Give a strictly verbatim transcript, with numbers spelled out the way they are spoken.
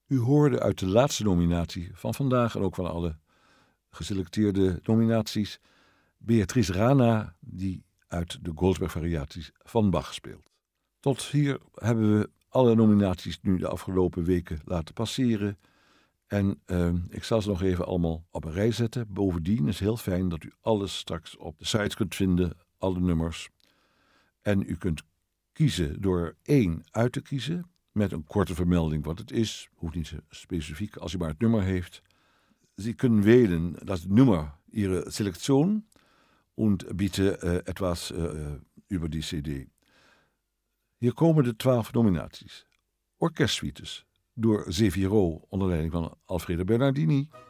U hoorde uit de laatste nominatie van vandaag en ook van alle geselecteerde nominaties Beatrice Rana, die uit de Goldberg-variaties van Bach speelt. Tot hier hebben we alle nominaties nu de afgelopen weken laten passeren. En uh, ik zal ze nog even allemaal op een rij zetten. Bovendien is het heel fijn dat u alles straks op de site kunt vinden, alle nummers. En u kunt kiezen door één uit te kiezen, met een korte vermelding wat het is. Hoeft niet zo specifiek, als u maar het nummer heeft. Sie können wählen das Nummer Ihrer Selektion und bitte uh, etwas uh, über die C D. Hier komen de twaalf nominaties. Orkestsuites door Zefiro onder leiding van Alfredo Bernardini.